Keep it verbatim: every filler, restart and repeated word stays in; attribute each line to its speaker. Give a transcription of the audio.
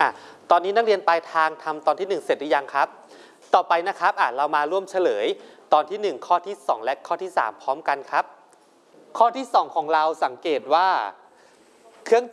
Speaker 1: อ่ะตอนนี้นักเรียนปลายทางทำตอนที่หนึ่งเสร็จหรือยังครับต่อไปนะครับอ่ะเรามาร่วมเฉลยตอนที่หนึ่งข้อที่สองและข้อที่สามพร้อมกันครับข้อที่สองของเราสังเกตว่าเครื่อง